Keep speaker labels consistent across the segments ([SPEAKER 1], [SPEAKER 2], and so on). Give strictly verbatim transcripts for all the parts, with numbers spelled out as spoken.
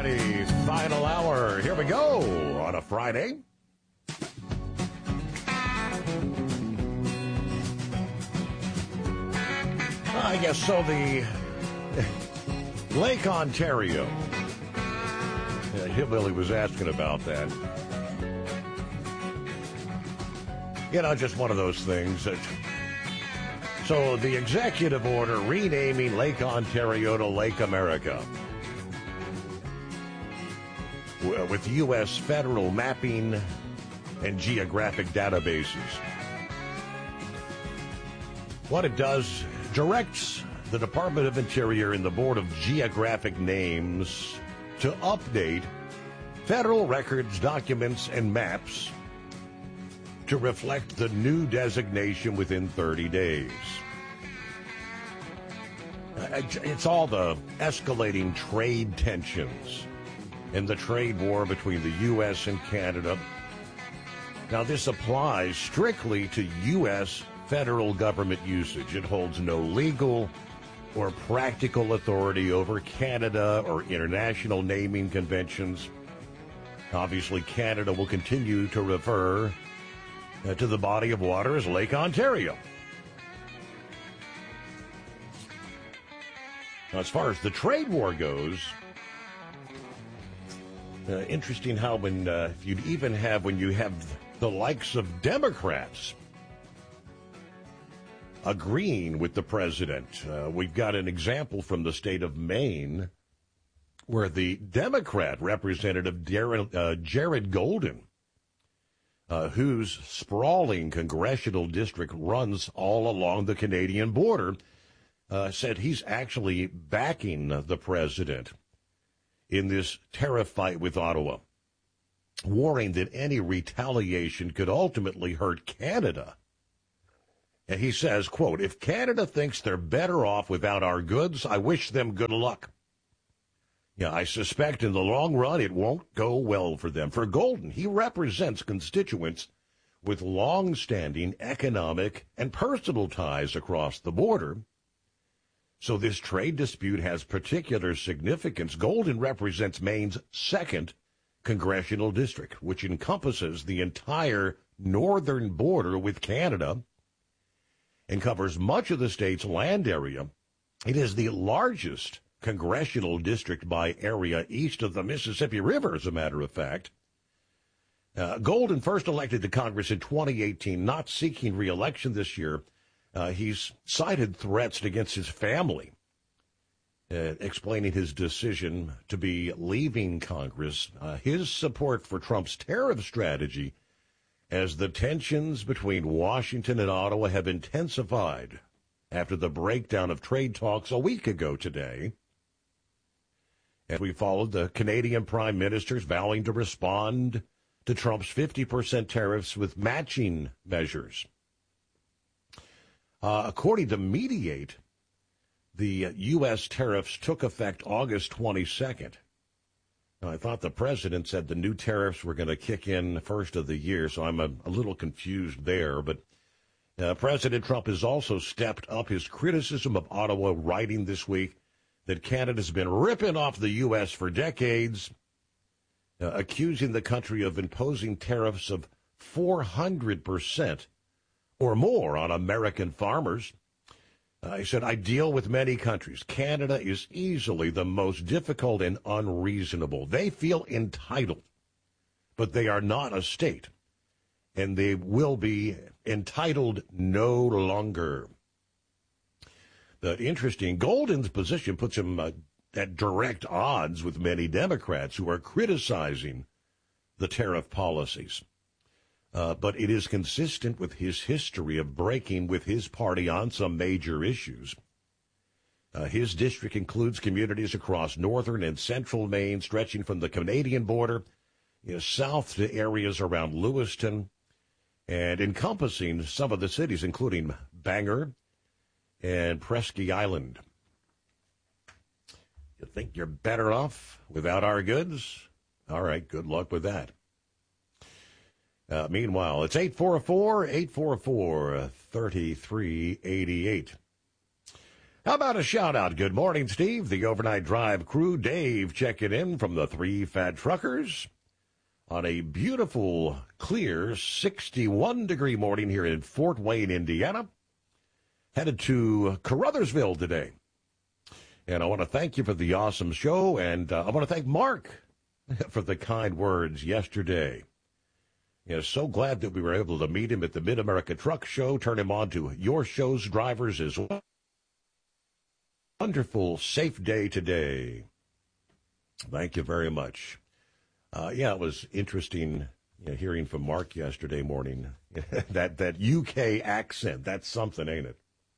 [SPEAKER 1] Friday, final hour. Here we go on a Friday. I guess so. The Lake Ontario. Yeah, Hillbilly was asking about that. You know, just one of those things that. So the executive order renaming Lake Ontario to Lake America, with U S federal mapping and geographic databases. What it does directs the Department of Interior and the Board of Geographic Names to update federal records, documents, and maps to reflect the new designation within thirty days. It's all the escalating trade tensions and the trade war between the U S and Canada. Now, this applies strictly to U S federal government usage. It holds no legal or practical authority over Canada or international naming conventions. Obviously, Canada will continue to refer uh, to the body of water as Lake Ontario. Now, as far as the trade war goes, uh, interesting how when uh, you'd even have when you have the likes of Democrats agreeing with the president. Uh, we've got an example from the state of Maine where the Democrat representative Jared, uh, Jared Golden, uh, whose sprawling congressional district runs all along the Canadian border, uh, said he's actually backing the president in this tariff fight with Ottawa, worrying that any retaliation could ultimately hurt Canada. And he says, quote, "If Canada thinks they're better off without our goods, I wish them good luck. Yeah, I suspect in the long run it won't go well for them." For Golden, he represents constituents with long-standing economic and personal ties across the border. So this trade dispute has particular significance. Golden represents Maine's second congressional district, which encompasses the entire northern border with Canada and covers much of the state's land area. It is the largest congressional district by area east of the Mississippi River, as a matter of fact. Uh, Golden, first elected to Congress in twenty eighteen, not seeking re-election this year. Uh, he's cited threats against his family, uh, explaining his decision to be leaving Congress, uh, his support for Trump's tariff strategy, as the tensions between Washington and Ottawa have intensified after the breakdown of trade talks a week ago today. And we followed the Canadian Prime Minister's vowing to respond to Trump's fifty percent tariffs with matching measures. Uh, according to Mediate, the U S tariffs took effect August twenty-second. Now, I thought the president said the new tariffs were going to kick in first of the year, so I'm a, a little confused there. But uh, President Trump has also stepped up his criticism of Ottawa, writing this week that Canada's been ripping off the U S for decades, uh, accusing the country of imposing tariffs of four hundred percent or more on American farmers. Uh, he said, "I deal with many countries. Canada is easily the most difficult and unreasonable. They feel entitled, but they are not a state, and they will be entitled no longer." The interesting, Golden's position puts him uh, at direct odds with many Democrats who are criticizing the tariff policies. Uh, but it is consistent with his history of breaking with his party on some major issues. Uh, his district includes communities across northern and central Maine, stretching from the Canadian border, you know, south to areas around Lewiston, and encompassing some of the cities, including Bangor and Presque Island. You think you're better off without our goods? All right, good luck with that. Uh, meanwhile, it's eight four four, eight four four, three three eight eight. How about a shout-out? Good morning, Steve. The Overnight Drive crew, Dave, checking in from the Three Fat Truckers on a beautiful, clear, sixty-one degree morning here in Fort Wayne, Indiana. Headed to Caruthersville today. And I want to thank you for the awesome show, and uh, I want to thank Mark for the kind words yesterday. You know, so glad that we were able to meet him at the Mid-America Truck Show, turn him on to your show's drivers as well. Wonderful, safe day today. Thank you very much. Uh, yeah, it was interesting you know, hearing from Mark yesterday morning. that that U K accent, that's something, ain't it?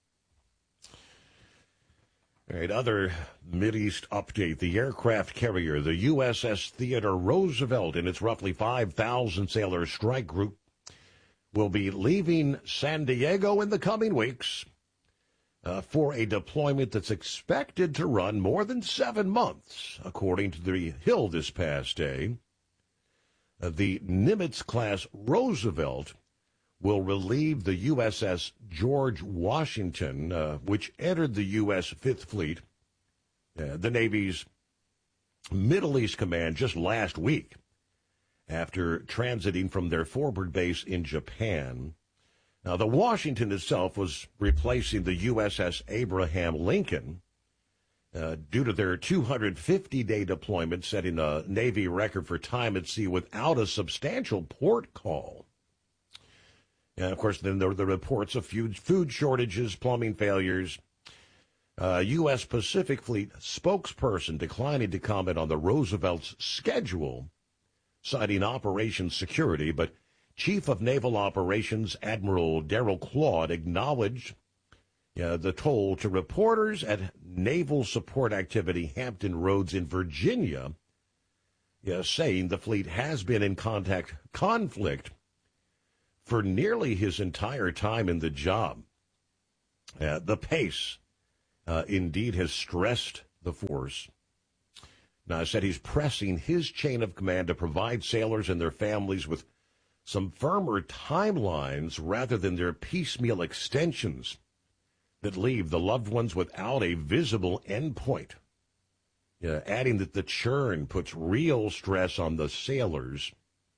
[SPEAKER 1] All right, other Mideast update. The aircraft carrier, the U S S Theodore Roosevelt, and its roughly five thousand sailor strike group, will be leaving San Diego in the coming weeks uh, for a deployment that's expected to run more than seven months, according to the Hill this past day. Uh, the Nimitz-class Roosevelt will relieve the U S S George Washington, uh, which entered the U S Fifth Fleet, uh, the Navy's Middle East Command, just last week, after transiting from their forward base in Japan. Now, the Washington itself was replacing the U S S Abraham Lincoln uh, due to their two hundred fifty day deployment, setting a Navy record for time at sea without a substantial port call. And, of course, then there were the reports of food, food shortages, plumbing failures. Uh, U S Pacific Fleet spokesperson declining to comment on the Roosevelt's schedule, citing operation security, but Chief of Naval Operations Admiral Daryl Claude acknowledged uh, the toll to reporters at Naval Support Activity Hampton Roads in Virginia, uh, saying the fleet has been in contact conflict for nearly his entire time in the job. Uh, the pace, uh, indeed, has stressed the force. Now, I said he's pressing his chain of command to provide sailors and their families with some firmer timelines rather than their piecemeal extensions that leave the loved ones without a visible endpoint. Uh, adding that the churn puts real stress on the sailors.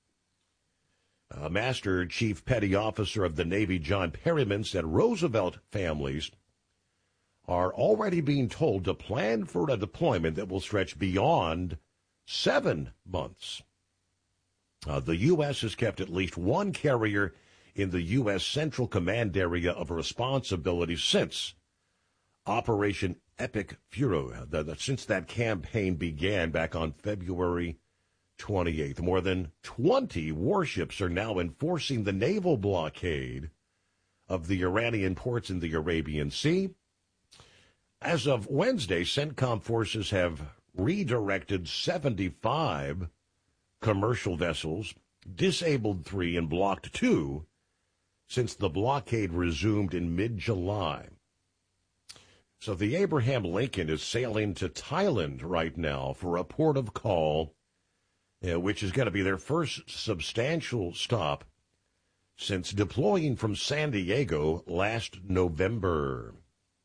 [SPEAKER 1] Uh, Master Chief Petty Officer of the Navy, John Perryman, said Roosevelt families are already being told to plan for a deployment that will stretch beyond seven months. Uh, the U S has kept at least one carrier in the U S Central Command area of responsibility since Operation Epic Fury, the, the, since that campaign began back on February twenty-eighth. More than twenty warships are now enforcing the naval blockade of the Iranian ports in the Arabian Sea. As of Wednesday, CENTCOM forces have redirected seventy-five commercial vessels, disabled three, and blocked two since the blockade resumed in mid-July. So the Abraham Lincoln is sailing to Thailand right now for a port of call, Uh, which is going to be their first substantial stop since deploying from San Diego last November.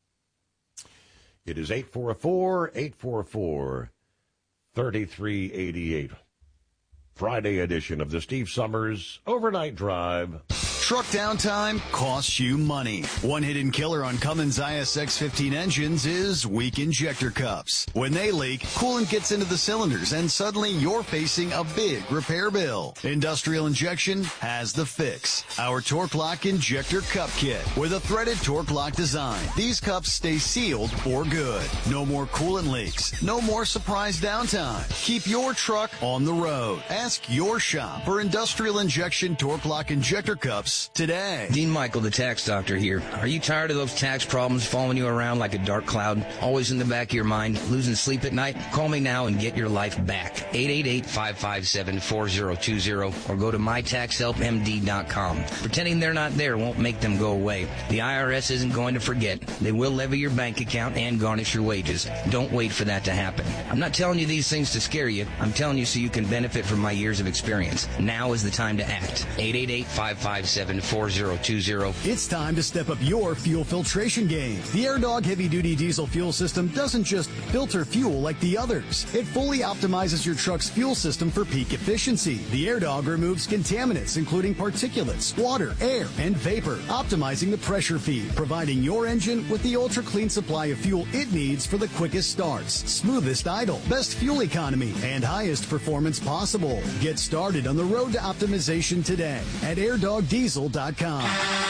[SPEAKER 1] It is eight four four, eight four four, three three eight eight. Friday edition of the Steve Summers Overnight Drive.
[SPEAKER 2] Truck downtime costs you money. One hidden killer on Cummins I S X fifteen engines is weak injector cups. When they leak, coolant gets into the cylinders and suddenly you're facing a big repair bill. Industrial Injection has the fix. Our Torque Lock Injector Cup Kit with a threaded Torque Lock design. These cups stay sealed for good. No more coolant leaks. No more surprise downtime. Keep your truck on the road. Ask your shop for Industrial Injection Torque Lock Injector Cups today.
[SPEAKER 3] Dean Michael, the tax doctor here. Are you tired of those tax problems following you around like a dark cloud, always in the back of your mind, losing sleep at night? Call me now and get your life back. eight eight eight, five five seven, four zero two zero or go to my tax help m d dot com. Pretending they're not there won't make them go away. The I R S isn't going to forget. They will levy your bank account and garnish your wages. Don't wait for that to happen. I'm not telling you these things to scare you. I'm telling you so you can benefit from my years of experience. Now is the time to act. eight eight eight, five five seven, seven, four zero two zero.
[SPEAKER 2] It's time to step up your fuel filtration game. The AirDog heavy-duty diesel fuel system doesn't just filter fuel like the others. It fully optimizes your truck's fuel system for peak efficiency. The AirDog removes contaminants, including particulates, water, air, and vapor, optimizing the pressure feed, providing your engine with the ultra-clean supply of fuel it needs for the quickest starts, smoothest idle, best fuel economy, and highest performance possible. Get started on the road to optimization today at air dog diesel dot com.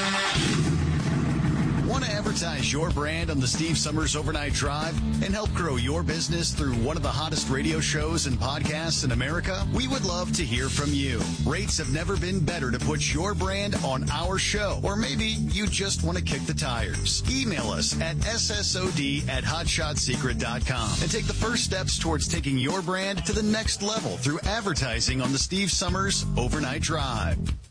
[SPEAKER 2] Want to advertise your brand on the Steve Summers Overnight Drive and help grow your business through one of the hottest radio shows and podcasts in America? We would love to hear from you. Rates have never been better to put your brand on our show. Or maybe you just want to kick the tires. Email us at S S O D at hotshot secret dot com and take the first steps towards taking your brand to the next level through advertising on the Steve Summers Overnight Drive.